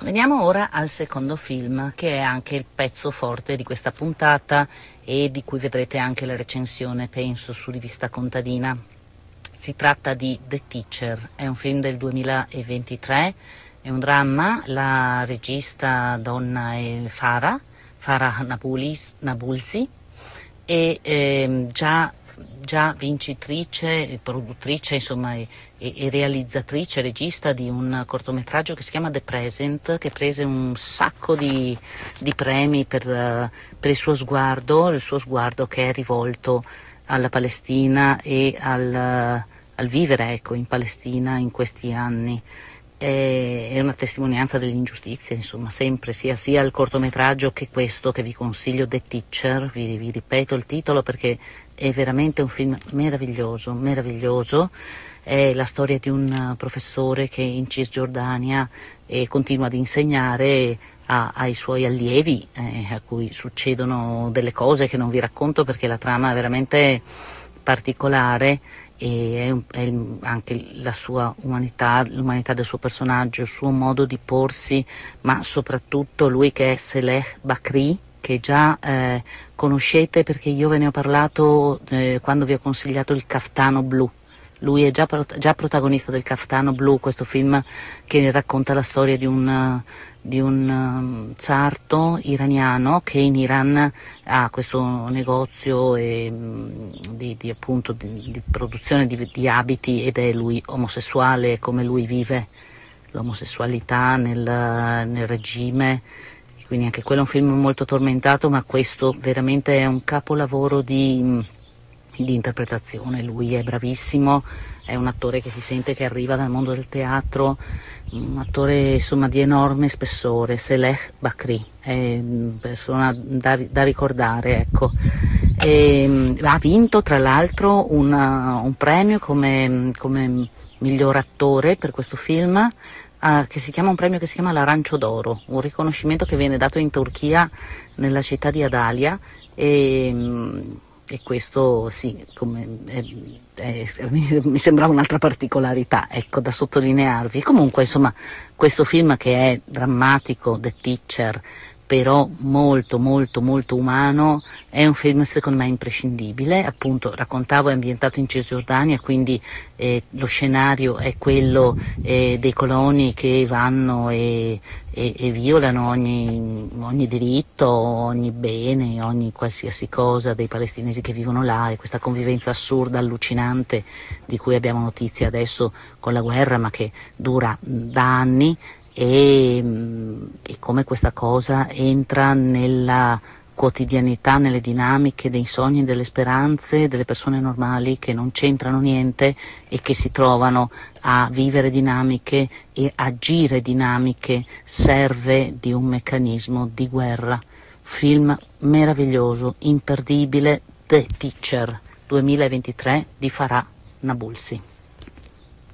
Veniamo ora al secondo film, che è anche il pezzo forte di questa puntata e di cui vedrete anche la recensione, penso, su Rivista Contadina. Si tratta di The Teacher, è un film del 2023, è un dramma, la regista donna è Farah Nabulsi, e già vincitrice, produttrice, insomma, e realizzatrice, regista di un cortometraggio che si chiama The Present, che prese un sacco di premi per il suo sguardo che è rivolto alla Palestina e al vivere, ecco, in Palestina in questi anni. È una testimonianza delle ingiustizie, insomma, sempre, sia il cortometraggio che questo che vi consiglio, The Teacher. Vi ripeto il titolo perché è veramente un film meraviglioso. È la storia di un professore che in Cisgiordania continua ad insegnare ai suoi allievi, a cui succedono delle cose che non vi racconto perché la trama è veramente particolare, e è anche la sua umanità, l'umanità del suo personaggio, il suo modo di porsi, ma soprattutto lui che è Saleh Bakri, che già conoscete perché io ve ne ho parlato quando vi ho consigliato Il Caftano Blu. Lui è già protagonista del Caftano Blu, questo film che racconta la storia di un sarto iraniano che in Iran ha questo negozio di produzione di abiti, ed è lui omosessuale, come lui vive l'omosessualità nel regime. Quindi anche quello è un film molto tormentato, ma questo veramente è un capolavoro di interpretazione. Lui è bravissimo, è un attore che si sente che arriva dal mondo del teatro, un attore insomma di enorme spessore. Saleh Bakri è una persona da ricordare, ecco. Ha vinto tra l'altro un premio come miglior attore per questo film, un premio che si chiama l'Arancio d'Oro, un riconoscimento che viene dato in Turchia, nella città di Adalia, e questo sì, mi sembra un'altra particolarità, ecco, da sottolinearvi. Comunque, insomma, questo film che è drammatico, The Teacher, però molto molto molto umano, è un film secondo me imprescindibile. Appunto, raccontavo, è ambientato in Cisgiordania, quindi lo scenario è quello dei coloni che vanno e violano ogni diritto, ogni bene, ogni qualsiasi cosa dei palestinesi che vivono là, e questa convivenza assurda, allucinante, di cui abbiamo notizia adesso con la guerra, ma che dura da anni. E come questa cosa entra nella quotidianità, nelle dinamiche dei sogni, delle speranze delle persone normali che non c'entrano niente e che si trovano a vivere dinamiche e agire dinamiche serve di un meccanismo di guerra. Film meraviglioso, imperdibile, The Teacher 2023 di Farah Nabulsi.